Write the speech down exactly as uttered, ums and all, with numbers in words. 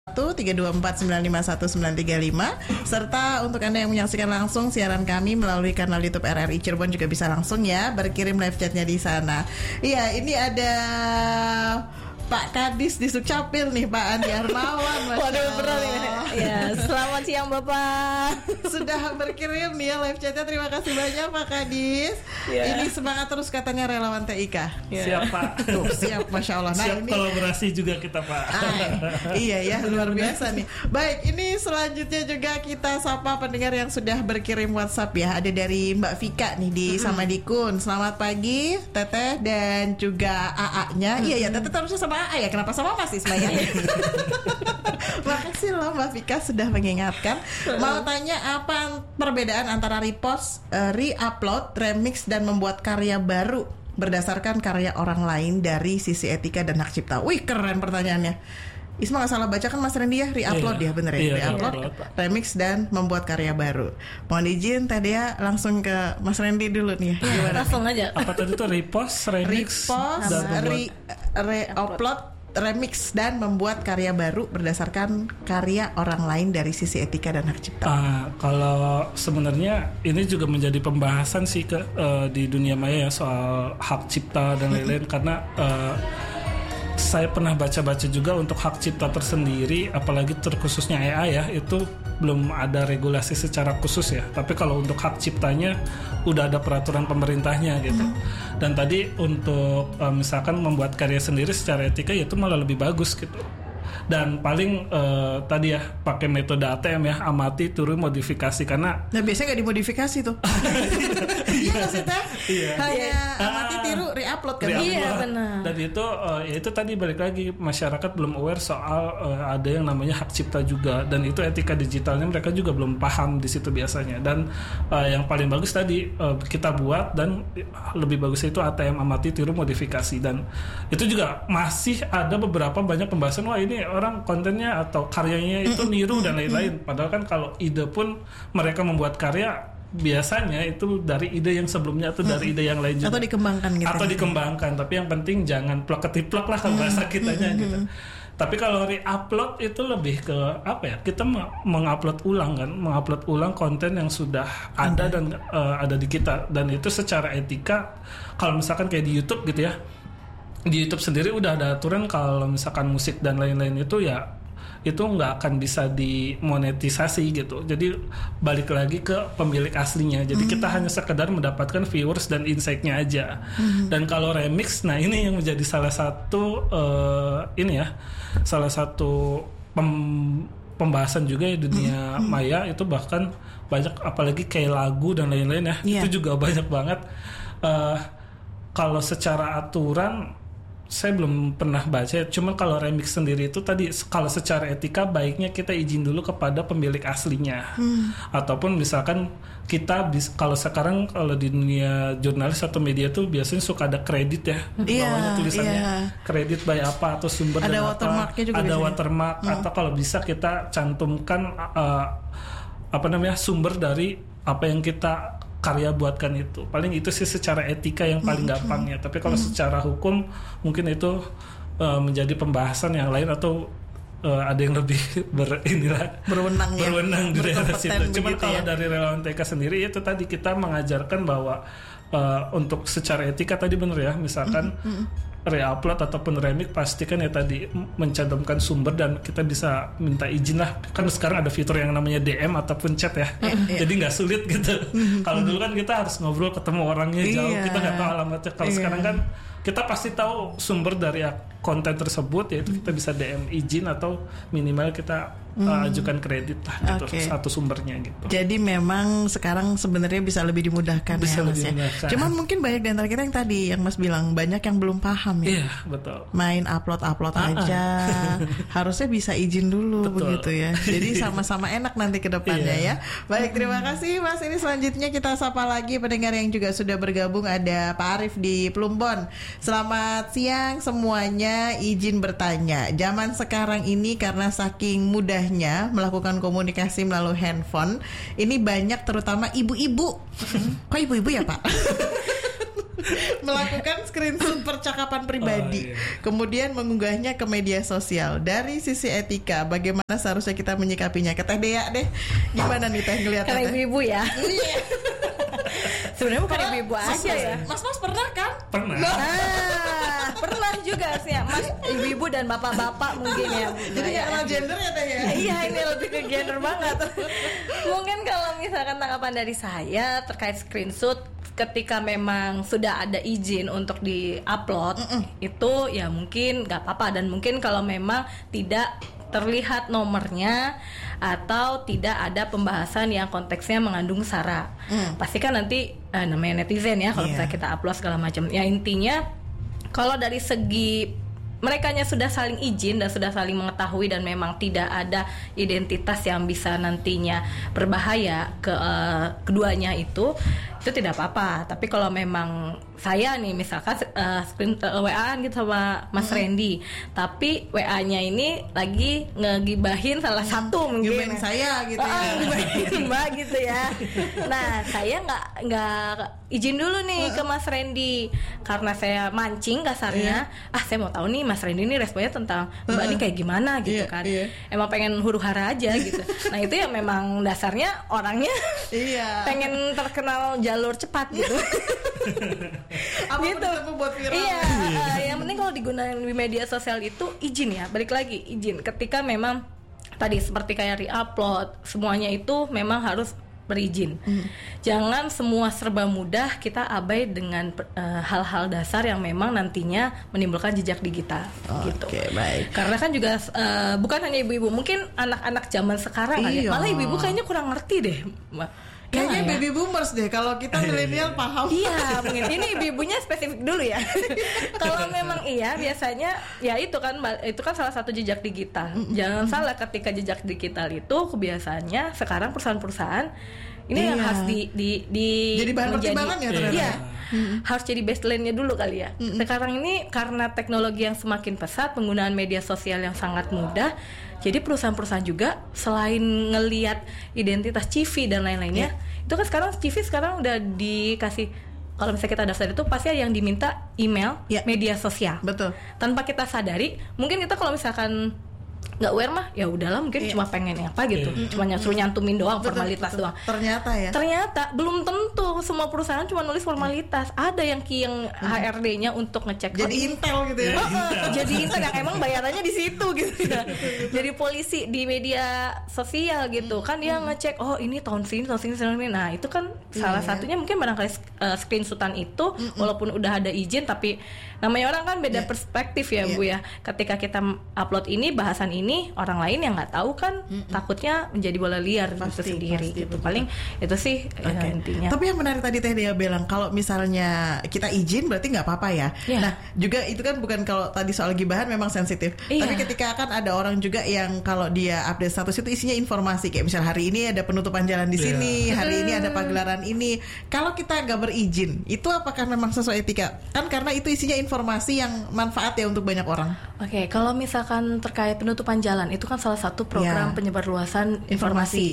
tiga dua empat sembilan lima satu sembilan tiga lima. Serta untuk Anda yang menyaksikan langsung siaran kami melalui kanal YouTube R R I Cirebon juga bisa langsung ya berkirim live chatnya di sana. Iya, ini ada Pak Kadis di Sukcapil nih, Pak Andi Armawan. Waduh, benar nih. Ya, selamat siang Bapak. Sudah berkirim nih ya live chatnya. Terima kasih banyak Pak Kadis. Ya. Ini semangat terus katanya relawan T I K. Ya. Siap Pak. Tuh, siap, Masya Allah. Nah, siap ini kolaborasi juga kita Pak. Ay, iya ya, luar biasa nih. Baik, ini selanjutnya juga kita sapa pendengar yang sudah berkirim WhatsApp ya. Ada dari Mbak Vika nih di mm-hmm. Samadikun. Selamat pagi Teteh dan juga A A-nya. Mm-hmm. Iya ya, Teteh harusnya sama A A ya. Kenapa sama Mas Ismail? Makasih loh Mbak Vika sudah mengingatkan. Mau tanya apa perbedaan antara repost, uh, re-upload, remix dan membuat karya baru berdasarkan karya orang lain dari sisi etika dan hak cipta? Wih, keren pertanyaannya. Isma gak salah baca kan Mas Randy ya, re-upload iya, ya bener ya, iya, re-upload, iya, remix dan membuat karya baru. Mohon izin tadi ya langsung ke Mas Randy dulu nih. Gimana? Langsung aja. Apa tadi tuh repost, remix, repost, dan re- re-upload, remix dan membuat karya baru berdasarkan karya orang lain dari sisi etika dan hak cipta. Uh, kalau sebenarnya ini juga menjadi pembahasan sih ke uh, di dunia maya ya soal hak cipta dan lain-lain karena uh, saya pernah baca-baca juga untuk hak cipta tersendiri, apalagi terkhususnya A I ya, itu belum ada regulasi secara khusus ya. Tapi kalau untuk hak ciptanya udah ada peraturan pemerintahnya gitu. Hmm. Dan tadi untuk uh, misalkan membuat karya sendiri secara etika ya itu malah lebih bagus gitu. Dan paling uh, tadi ya pakai metode A T M ya, amati, tiru, modifikasi karena. Nah biasanya nggak dimodifikasi tuh. Iya maksudnya iya. Hanya amati, tiru, re-upload kan. Re-upload. Iya benar. Dan itu uh, ya itu tadi balik lagi masyarakat belum aware soal uh, ada yang namanya hak cipta juga dan itu etika digitalnya mereka juga belum paham di situ biasanya. Dan uh, yang paling bagus tadi uh, kita buat dan lebih bagus itu A T M, amati, tiru, modifikasi dan itu juga masih ada beberapa banyak pembahasan wah ini orang kontennya atau karyanya itu niru dan lain-lain. Padahal kan kalau ide pun mereka membuat karya biasanya itu dari ide yang sebelumnya atau dari ide yang lain juga. Atau dikembangkan gitu. Atau dikembangkan. Tapi yang penting jangan plek-ketiplek lah kalau bahasa kitanya gitu. Tapi kalau re-upload itu lebih ke apa ya? Kita mengupload ulang kan, mengupload ulang konten yang sudah ada dan uh, ada di kita dan itu secara etika kalau misalkan kayak di YouTube gitu ya. Di YouTube sendiri udah ada aturan kalau misalkan musik dan lain-lain itu ya itu nggak akan bisa dimonetisasi gitu. Jadi balik lagi ke pemilik aslinya. Jadi mm-hmm. kita hanya sekedar mendapatkan viewers dan insight-nya aja. Mm-hmm. Dan kalau remix, nah ini yang menjadi salah satu uh, ini ya, salah satu pem- pembahasan juga di dunia mm-hmm. maya itu bahkan banyak apalagi kayak lagu dan lain-lain ya. Yeah. Itu juga banyak banget. Uh, kalau secara aturan saya belum pernah baca, cuma kalau remix sendiri itu tadi kalau secara etika baiknya kita izin dulu kepada pemilik aslinya, hmm. ataupun misalkan kita bis, kalau sekarang kalau di dunia jurnalis atau media tuh biasanya suka ada kredit ya, yeah, bawahnya tulisannya yeah. kredit by apa atau sumber ada dan watermarknya juga ada biasanya. watermark hmm. atau kalau bisa kita cantumkan uh, apa namanya sumber dari apa yang kita karya buatkan itu. Paling itu sih secara etika yang paling mm-hmm. gampang ya. Tapi kalau mm-hmm. secara hukum mungkin itu uh, menjadi pembahasan yang lain atau uh, ada yang lebih ber inilah berwenang ya. Berwenang di daerah situ. Cuman kalau ya. dari relawan T K sendiri itu tadi kita mengajarkan bahwa uh, untuk secara etika tadi benar ya. Misalkan mm-hmm. re-upload ataupun remix pastikan ya tadi mencantumkan sumber dan kita bisa minta izin lah kan sekarang ada fitur yang namanya D M ataupun chat ya mm-hmm. jadi nggak sulit gitu mm-hmm. kalau dulu kan kita harus ngobrol ketemu orangnya jauh yeah. kita nggak tahu alamatnya kalau yeah. sekarang kan kita pasti tahu sumber dari konten tersebut yaitu kita bisa D M izin atau minimal kita hmm. uh, ajukan kredit lah gitu okay. satu sumbernya gitu. Jadi memang sekarang sebenarnya bisa lebih dimudahkan bisa ya Mas lebih ya. Cuman mungkin banyak di antara kita yang tadi yang Mas bilang banyak yang belum paham ya. Iya betul. Main upload upload ah, aja harusnya bisa izin dulu betul. Begitu ya. Jadi sama-sama enak nanti ke depannya iya. ya. Baik terima kasih Mas. Ini selanjutnya kita sapa lagi pendengar yang juga sudah bergabung ada Pak Arif di Plumbon. Selamat siang semuanya, izin bertanya. Zaman sekarang ini karena saking mudahnya melakukan komunikasi melalui handphone, ini banyak terutama ibu-ibu. Kok ibu-ibu ya Pak? melakukan screenshot percakapan pribadi, Oh, iya. kemudian mengunggahnya ke media sosial. Dari sisi etika, bagaimana seharusnya kita menyikapinya? Ke Teh Dea deh, gimana nih Teh ngeliat Karena Teh? ibu-ibu ya. Sebenarnya bukan Pernah- ibu-ibu Mas- aja ya. Mas Mas pernah kan? Pernah. Ah, pernah juga sih ya, Mas, ibu-ibu dan bapak-bapak mungkin ya. Jadi nggak kenal gender ya Teh ya? Iya, ini lebih ke gender banget. Mungkin kalau misalkan tanggapan dari saya terkait screenshot ketika memang sudah ada izin untuk di-upload, itu ya mungkin nggak apa-apa, dan mungkin kalau memang tidak terlihat nomornya atau tidak ada pembahasan yang konteksnya mengandung sara. Mm. Pasti kan nanti eh, namanya netizen ya kalau Iya. misalnya kita upload segala macam. Ya intinya kalau dari segi merekanya sudah saling izin dan sudah saling mengetahui dan memang tidak ada identitas yang bisa nantinya berbahaya ke eh, keduanya itu itu tidak apa-apa. Tapi kalau memang saya nih misalkan uh, screen uh, W A-an gitu sama Mas Hmm. Randy, tapi W A-nya ini lagi ngegibahin salah satu mungkin. Gibahin saya gitu ya. Oh, gibahin Mbak gitu ya. Nah, saya nggak nggak izin dulu nih ke Mas Randy karena saya mancing kasarnya. Ah, saya mau tahu nih Mas Randy ini responnya tentang Mbak ini kayak gimana gitu Iya, kan. iya. Emang pengen huru-hara aja gitu. Nah, itu ya memang dasarnya orangnya Iya. pengen terkenal jalur cepat gitu. Apa gitu. ditempuh buat viral? Iya, uh, yang penting kalau digunakan di media sosial itu izin ya. Balik lagi izin. Ketika memang tadi seperti kayak re-upload, semuanya itu memang harus berizin. Hmm. Jangan semua serba mudah kita abai dengan uh, hal-hal dasar yang memang nantinya menimbulkan jejak digital. Gitu. Oke, baik. Karena kan juga uh, bukan hanya ibu-ibu, mungkin anak-anak zaman sekarang kali ya. Iya. Malah ibu-ibu kayaknya kurang ngerti deh, Mbak. Kayaknya Ya, ya? baby boomers deh. Kalau kita milenial paham. Iya, mungkin ini ibu-ibunya spesifik dulu ya. Kalau memang iya, biasanya ya itu kan itu kan salah satu jejak digital. Jangan salah, ketika jejak digital itu kebiasaannya sekarang perusahaan-perusahaan ini yang Iya. harus di di, di Jadi bahan menjadi- pertimbangan ya ternyata. Iya. Harus jadi baseline-nya dulu kali ya. Sekarang ini karena teknologi yang semakin pesat, penggunaan media sosial yang sangat mudah, jadi perusahaan-perusahaan juga selain ngelihat identitas C V dan lain-lainnya, itu kan sekarang C V sekarang udah dikasih, kalau misalnya kita daftar itu pasti yang diminta email, Ya. media sosial. Betul. Tanpa kita sadari, mungkin kita kalau misalkan nggak aware mah ya udahlah, mungkin Iya. cuma pengen apa gitu, Iya. cuma suruh nyantumin doang, Betul, formalitas betul. doang. Ternyata ya. Ternyata belum tentu semua perusahaan cuma nulis formalitas. Ada yang ki yang H R D-nya untuk ngecek. Jadi oh, intel gitu ya. Oh, oh, jadi intel yang emang bayarannya di situ gitu ya. Jadi polisi di media sosial gitu kan, dia ngecek oh ini tahun sini tahun sini tahun ini. Nah itu kan salah Iya. satunya mungkin barangkali uh, screenshotan itu walaupun udah ada izin, tapi namanya orang kan beda Iya. perspektif ya Iya. Bu ya. Ketika kita upload ini bahasan ini, orang lain yang nggak tahu kan takutnya menjadi bola liar itu Pasti, sendiri pasti, gitu. betul. Paling itu sih ya, Oke. intinya. Tapi yang menarik tadi Teh Dea bilang kalau misalnya kita izin berarti nggak apa-apa ya. Iya. Nah juga itu kan bukan, kalau tadi soal gibahan memang sensitif. Iya. Tapi ketika kan ada orang juga yang kalau dia update status itu isinya informasi kayak misal hari ini ada penutupan jalan di Iya. sini, hari ini ada pagelaran ini. Kalau kita nggak berizin, itu apakah memang sesuai etika? Kan karena itu isinya informasi yang manfaat ya untuk banyak orang. Oke, kalau misalkan terkait penutupan jalan, itu kan salah satu program Ya. penyebarluasan Informasi. informasi.